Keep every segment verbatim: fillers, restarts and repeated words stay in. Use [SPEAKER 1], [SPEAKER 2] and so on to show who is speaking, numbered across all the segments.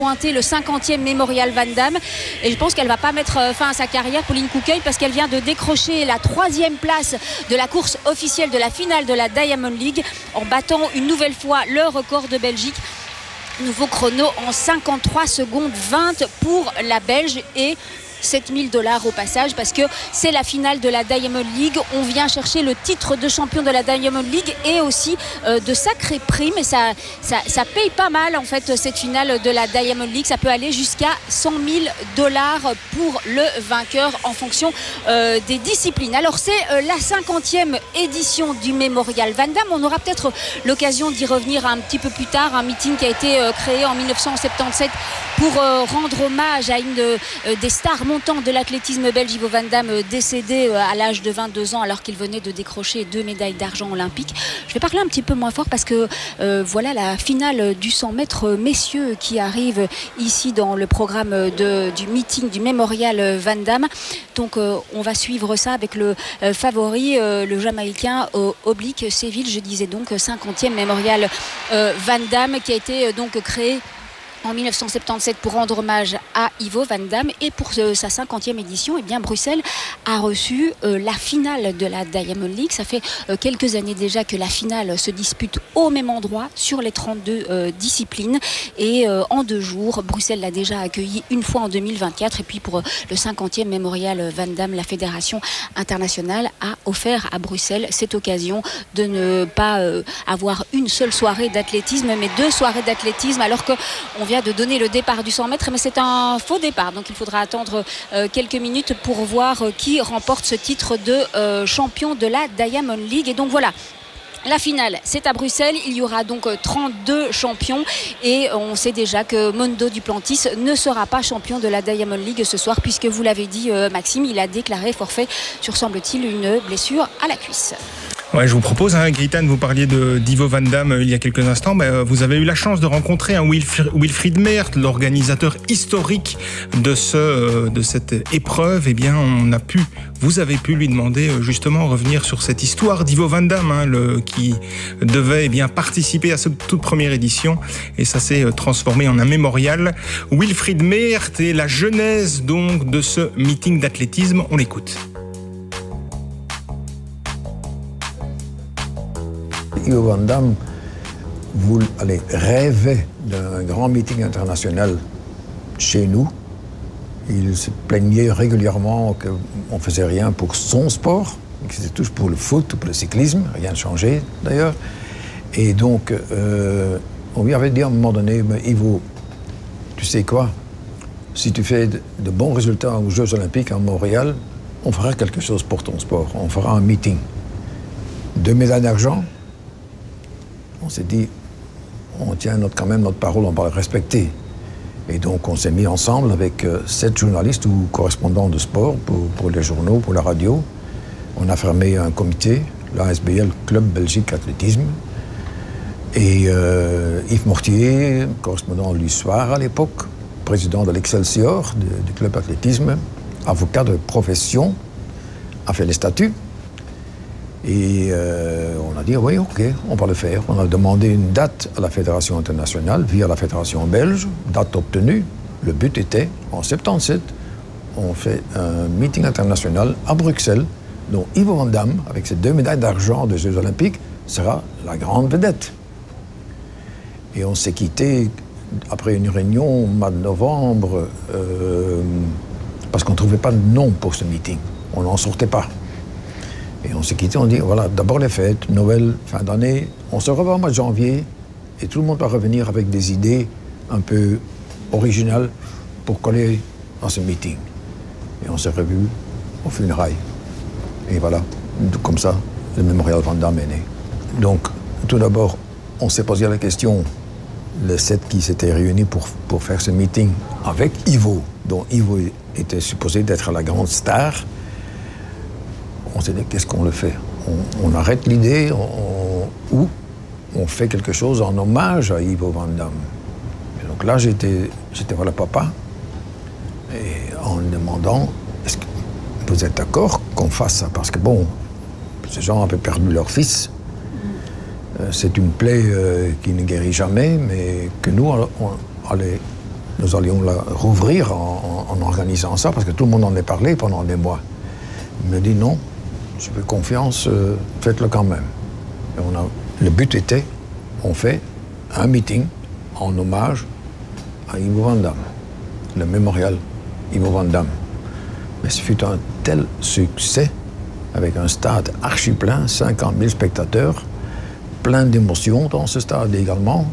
[SPEAKER 1] pointer le cinquantième Mémorial Van Damme et je pense qu'elle va pas mettre fin à sa carrière, Pauline Coucueil, parce qu'elle vient de décrocher la troisième place de la course officielle de la finale de la Diamond League en battant une nouvelle fois le record de Belgique. Nouveau chrono en cinquante-trois secondes vingt pour la Belge et sept mille dollars au passage, parce que c'est la finale de la Diamond League. On vient chercher le titre de champion de la Diamond League et aussi euh, de sacrées primes, et ça, ça, ça paye pas mal en fait cette finale de la Diamond League. Ça peut aller jusqu'à cent mille dollars pour le vainqueur en fonction euh, des disciplines. Alors c'est euh, la cinquantième édition du Mémorial Van Damme. On aura peut-être l'occasion d'y revenir un petit peu plus tard. Un meeting qui a été euh, créé en mille neuf cent soixante-dix-sept pour euh, rendre hommage à une euh, des stars montant de l'athlétisme belge, Ivo Van Damme, décédé à l'âge de vingt-deux ans alors qu'il venait de décrocher deux médailles d'argent olympiques. Je vais parler un petit peu moins fort parce que euh, voilà la finale du cent mètres messieurs qui arrive ici dans le programme de, du meeting du Mémorial Van Damme. Donc euh, on va suivre ça avec le euh, favori, euh, le Jamaïcain euh, Oblique Séville. Je disais donc cinquantième Mémorial euh, Van Damme qui a été euh, donc créé en mille neuf cent soixante-dix-sept pour rendre hommage à Ivo Van Damme, et pour euh, sa cinquantième édition, eh bien, Bruxelles a reçu euh, la finale de la Diamond League. Ça fait euh, quelques années déjà que la finale se dispute au même endroit sur les trente-deux euh, disciplines, et euh, en deux jours, Bruxelles l'a déjà accueilli une fois en deux mille vingt-quatre, et puis pour euh, le cinquantième Mémorial Van Damme, la Fédération internationale a offert à Bruxelles cette occasion de ne pas euh, avoir une seule soirée d'athlétisme, mais deux soirées d'athlétisme, alors que on vient de donner le départ du cent mètres, mais c'est un faux départ, donc il faudra attendre euh, quelques minutes pour voir euh, qui remporte ce titre de euh, champion de la Diamond League. Et donc voilà, la finale, c'est à Bruxelles. Il y aura donc trente-deux champions, et on sait déjà que Mondo Duplantis ne sera pas champion de la Diamond League ce soir, puisque vous l'avez dit euh, Maxime, il a déclaré forfait sur, semble-t-il, une blessure à la cuisse.
[SPEAKER 2] Ouais, je vous propose, hein, Gaëtan, vous parliez de d'Ivo Van Damme euh, il y a quelques instants. Bah, vous avez eu la chance de rencontrer un Wilfried, Wilfried Meert, l'organisateur historique de ce euh, de cette épreuve. Eh bien, on a pu, vous avez pu lui demander euh, justement revenir sur cette histoire d'Ivo Van Damme, hein, le qui devait eh bien participer à cette toute première édition, et ça s'est euh, transformé en un mémorial. Wilfried Meert et la genèse donc de ce meeting d'athlétisme. On l'écoute.
[SPEAKER 3] Ivo Van Damme voulait, allez, rêvait d'un grand meeting international chez nous. Il se plaignait régulièrement qu'on ne faisait rien pour son sport, que c'était tout pour le foot, pour le cyclisme, rien ne changeait d'ailleurs. Et donc, euh, on lui avait dit à un moment donné, mais Ivo, tu sais quoi, si tu fais de, de bons résultats aux Jeux Olympiques à Montréal, on fera quelque chose pour ton sport, on fera un meeting. Deux médailles d'argent. On s'est dit, on tient notre, quand même notre parole, on va la respecter. Et donc on s'est mis ensemble avec euh, sept journalistes ou correspondants de sport pour, pour les journaux, pour la radio. On a formé un comité, l'A S B L Club Belgique Athlétisme. Et euh, Yves Mortier, correspondant de l'Histoire à l'époque, président de l'Excelsior, du, du Club Athlétisme, avocat de profession, a fait les statuts. Et euh, on a dit, oui, ok, on va le faire. On a demandé une date à la Fédération internationale, via la Fédération belge, date obtenue. Le but était, en soixante-dix-sept, on fait un meeting international à Bruxelles, dont Ivo Van Damme, avec ses deux médailles d'argent des Jeux Olympiques, sera la grande vedette. Et on s'est quitté après une réunion au mois de novembre, euh, parce qu'on ne trouvait pas de nom pour ce meeting. On n'en sortait pas. Et on s'est quitté, on dit, voilà, d'abord les fêtes, Noël, fin d'année, on se revoit au mois de janvier, et tout le monde va revenir avec des idées un peu originales pour coller dans ce meeting. Et on s'est revus au funérailles. Et voilà, comme ça, le Mémorial Van Damme est né. Donc, tout d'abord, on s'est posé la question, les sept qui s'étaient réunis pour, pour faire ce meeting avec Ivo, dont Ivo était supposé d'être la grande star. On s'est dit, qu'est-ce qu'on le fait? on, on arrête l'idée, on, ou on fait quelque chose en hommage à Ivo Van Damme. Et donc là, j'étais, j'étais voir le papa, et en demandant, est-ce que vous êtes d'accord qu'on fasse ça? Parce que bon, ces gens avaient perdu leur fils. Euh, c'est une plaie euh, qui ne guérit jamais, mais que nous, on, on allait nous allions la rouvrir en, en, en organisant ça, parce que tout le monde en a parlé pendant des mois. Il me dit non, je fais confiance, euh, faites-le quand même. Et on a, le but était, on fait un meeting en hommage à Ivo Van Damme, le mémorial Ivo Van Damme. Mais ce fut un tel succès, avec un stade archi plein, cinquante mille spectateurs, plein d'émotions dans ce stade également,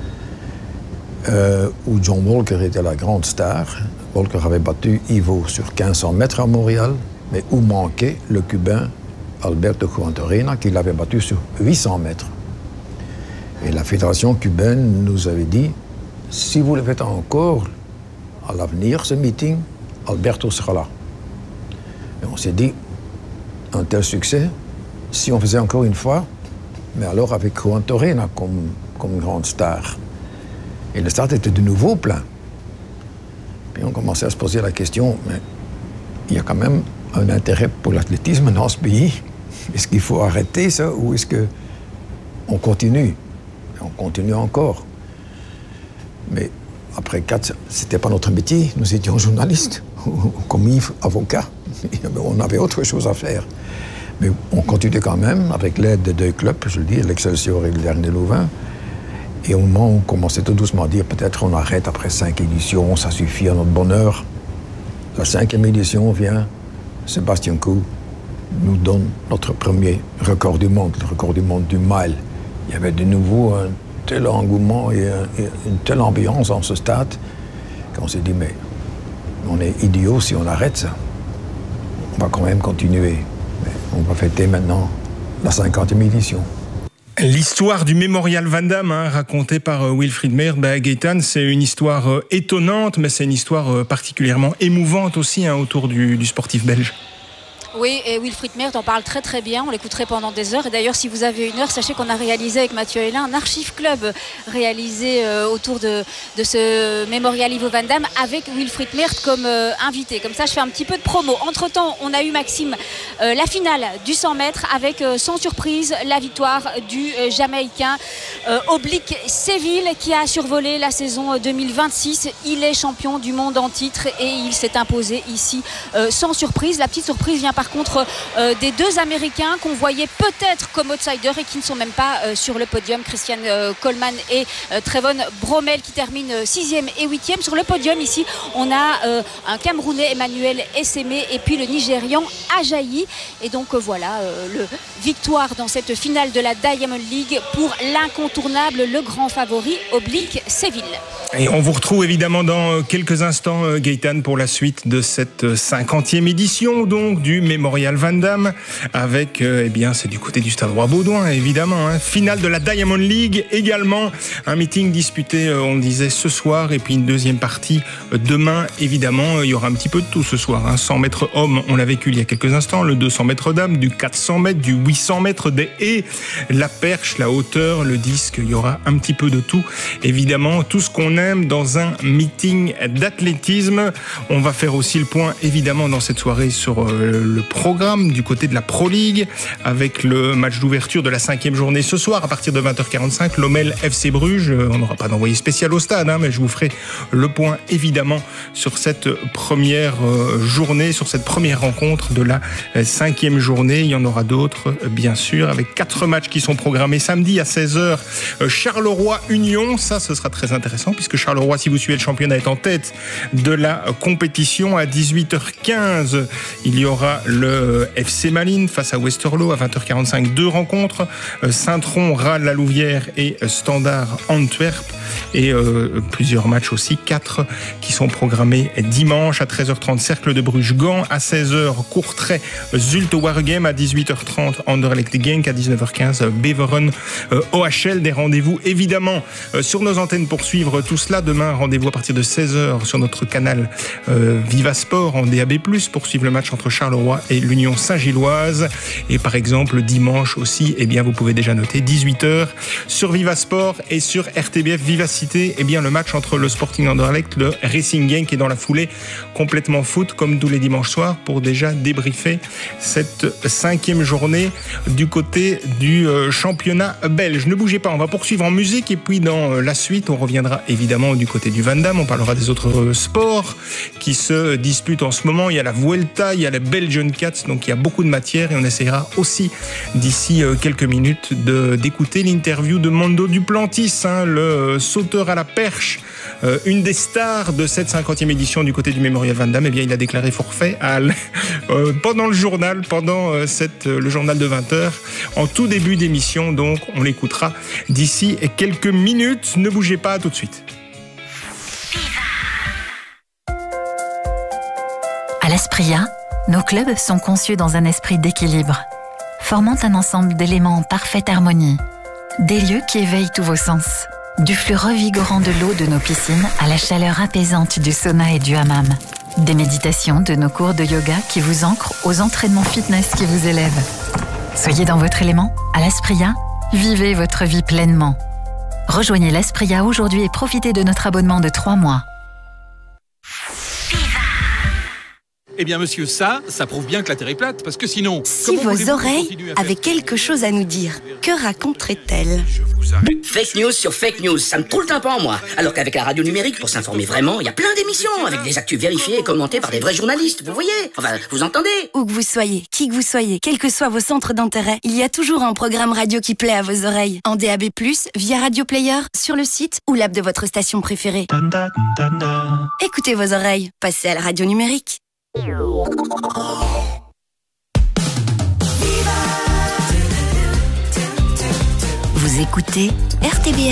[SPEAKER 3] euh, où John Walker était la grande star. Walker avait battu Ivo sur quinze cents mètres à Montréal, mais où manquait le Cubain Alberto Juantorena, qui l'avait battu sur huit cents mètres. Et la fédération cubaine nous avait dit, si vous le faites encore à l'avenir, ce meeting, Alberto sera là. Et on s'est dit, un tel succès, si on faisait encore une fois, mais alors avec Juantorena comme, comme grande star. Et le stade était de nouveau plein. Puis on commençait à se poser la question, mais il y a quand même un intérêt pour l'athlétisme dans ce pays. Est-ce qu'il faut arrêter ça ou est-ce qu'on continue? Et on continue encore. Mais après quatre, c'était pas notre métier. Nous étions journalistes, comme Yves, avocats. On avait autre chose à faire. Mais on continuait quand même avec l'aide de deux clubs, je le dis, l'Excelsior et le Dernier Louvain. Et au moment où on commençait tout doucement à dire peut-être on arrête après cinq éditions, ça suffit à notre bonheur. La cinquième édition vient, Sébastien Coe nous donne notre premier record du monde, le record du monde du mile. Il y avait de nouveau un tel engouement et, un, et une telle ambiance dans ce stade qu'on s'est dit mais on est idiots si on arrête ça. On va quand même continuer. Mais on va fêter maintenant la cinquantième édition.
[SPEAKER 2] L'histoire du mémorial Van Damme, hein, racontée par euh, Wilfried Meert, bah, Gaëtan, c'est une histoire euh, étonnante, mais c'est une histoire euh, particulièrement émouvante aussi hein, autour du, du sportif belge.
[SPEAKER 1] Oui, et Wilfried Meert en parle très très bien, on l'écouterait pendant des heures. Et d'ailleurs, si vous avez une heure, sachez qu'on a réalisé avec Mathieu Hélin un archive club réalisé euh, autour de, de ce mémorial Ivo Van Damme avec Wilfried Meert comme euh, invité. Comme ça, je fais un petit peu de promo. Entre-temps, on a eu, Maxime, euh, la finale du cent mètres avec, euh, sans surprise, la victoire du euh, Jamaïcain euh, Oblique Séville qui a survolé la saison deux mille vingt-six. Il est champion du monde en titre et il s'est imposé ici euh, sans surprise. La petite surprise vient par Par contre euh, des deux Américains qu'on voyait peut-être comme outsiders et qui ne sont même pas euh, sur le podium, Christian euh, Coleman et euh, Trevon Bromell qui terminent sixième et huitième. Sur le podium ici on a euh, un Camerounais, Emmanuel Essémé, et puis le Nigérian Ajayi. Et donc euh, voilà euh, le victoire dans cette finale de la Diamond League pour l'incontournable, le grand favori Oblique Séville.
[SPEAKER 2] Et on vous retrouve évidemment dans quelques instants, Gaëtan, pour la suite de cette cinquantième édition donc du Mémorial Van Damme, avec, euh, eh bien, c'est du côté du Stade Roi-Baudouin, évidemment. Hein. Finale de la Diamond League, également un meeting disputé, euh, on le disait, ce soir, et puis une deuxième partie euh, demain, évidemment. Euh, il y aura un petit peu de tout ce soir. Hein. cent mètres hommes, on l'a vécu il y a quelques instants, le deux cents mètres dames, du quatre cents mètres, du huit cents mètres, des haies, la perche, la hauteur, le disque, il y aura un petit peu de tout. Évidemment, tout ce qu'on aime dans un meeting d'athlétisme. On va faire aussi le point, évidemment, dans cette soirée sur euh, le programme du côté de la Pro League avec le match d'ouverture de la cinquième journée ce soir à partir de vingt heures quarante-cinq, Lommel F C Bruges. On n'aura pas d'envoyé spécial au stade, hein, mais je vous ferai le point évidemment sur cette première journée, sur cette première rencontre de la cinquième journée. Il y en aura d'autres, bien sûr, avec quatre matchs qui sont programmés samedi à seize heures. Charleroi-Union, ça ce sera très intéressant puisque Charleroi, si vous suivez le championnat, est en tête de la compétition. À dix-huit heures quinze, il y aura le F C Malines face à Westerlo. À vingt heures quarante-cinq, deux rencontres, Saint-Tron, Râle, La Louvière et Standard Antwerp, et euh, plusieurs matchs aussi, quatre qui sont programmés dimanche. À treize heures trente, Cercle de Bruges, Gand. À seize heures, Courtrai, Zulte Waregem. À dix-huit heures trente, Anderlecht Genk. À dix-neuf heures quinze, Beveren euh, O H L. Des rendez-vous évidemment euh, sur nos antennes pour suivre tout cela. Demain, rendez-vous à partir de seize heures sur notre canal euh, Viva Sport en D A B plus, pour suivre le match entre Charleroi et l'Union Saint-Gilloise. Et par exemple, dimanche aussi, eh bien, vous pouvez déjà noter dix-huit heures sur Viva Sport et sur R T B F Viva vivacité, eh bien le match entre le Sporting Anderlecht, le Racing Genk qui est dans la foulée complètement foot comme tous les dimanches soirs pour déjà débriefer cette cinquième journée du côté du championnat belge. Ne bougez pas, on va poursuivre en musique et puis dans la suite on reviendra évidemment du côté du Van Damme, on parlera des autres sports qui se disputent en ce moment. Il y a la Vuelta, il y a la Belgian Cats, donc il y a beaucoup de matière et on essaiera aussi d'ici quelques minutes de, d'écouter l'interview de Mondo Duplantis, hein, le sauteur à la perche, euh, une des stars de cette cinquantième édition du côté du Mémorial Van Damme. Eh bien il a déclaré forfait à, euh, pendant le journal, pendant euh, cette, euh, le journal de vingt heures, en tout début d'émission, donc on l'écoutera d'ici quelques minutes. Ne bougez pas, à tout de suite.
[SPEAKER 4] À l'Aspria, nos clubs sont conçus dans un esprit d'équilibre, formant un ensemble d'éléments en parfaite harmonie. Des lieux qui éveillent tous vos sens. Du flux revigorant de l'eau de nos piscines à la chaleur apaisante du sauna et du hammam. Des méditations de nos cours de yoga qui vous ancrent aux entraînements fitness qui vous élèvent. Soyez dans votre élément, à l'Aspria, vivez votre vie pleinement. Rejoignez l'Aspria aujourd'hui et profitez de notre abonnement de trois mois.
[SPEAKER 5] Eh bien, monsieur, ça, ça prouve bien que la Terre est plate, parce que sinon...
[SPEAKER 6] Si vos oreilles avaient quelque chose à nous dire, que raconteraient-elles ?
[SPEAKER 7] Fake news sur fake news, ça me trouve le tympan, moi. Alors qu'avec la radio numérique, pour s'informer vraiment, il y a plein d'émissions, avec des actus vérifiées et commentées par des vrais journalistes, vous voyez ? Enfin, vous entendez ?
[SPEAKER 6] Où que vous soyez, qui que vous soyez, quels que soient vos centres d'intérêt, il y a toujours un programme radio qui plaît à vos oreilles. En D A B plus, via Radio Player, sur le site ou l'app de votre station préférée. Écoutez vos oreilles, passez à la radio numérique.
[SPEAKER 4] Vous écoutez R T B